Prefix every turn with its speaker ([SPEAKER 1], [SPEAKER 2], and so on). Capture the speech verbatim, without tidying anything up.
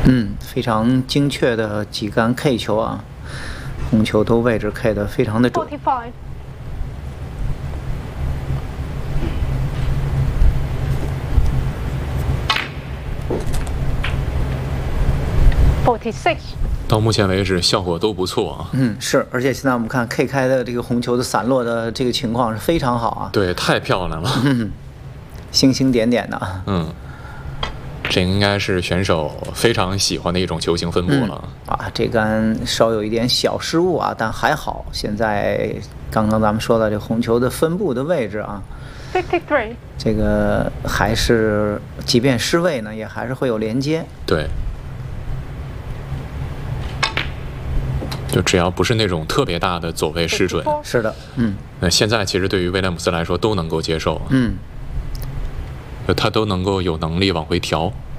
[SPEAKER 1] 嗯，非常精确的几杆 K 球啊，红球都位置 K 的非常的准。
[SPEAKER 2] forty-five. forty-six.
[SPEAKER 3] 到目前为止效果都不错啊。
[SPEAKER 1] 嗯，是，而且现在我们看 K 开的这个红球的散落的这个情况是非常好啊。
[SPEAKER 3] 对，太漂亮了。
[SPEAKER 1] 嗯，星星点点的。
[SPEAKER 3] 嗯。这应该是选手非常喜欢的一种球形分布了、
[SPEAKER 1] 嗯、啊！这杆稍有一点小失误啊，但还好。现在刚刚咱们说的这红球的分布的位置啊
[SPEAKER 2] ，fifty-three，
[SPEAKER 1] 这个还是即便失位呢，也还是会有连接。
[SPEAKER 3] 对，就只要不是那种特别大的走位失准，
[SPEAKER 1] 是的，嗯。
[SPEAKER 3] 那现在其实对于威廉姆斯来说都能够接受，
[SPEAKER 1] 嗯，
[SPEAKER 3] 他都能够有能力往回调。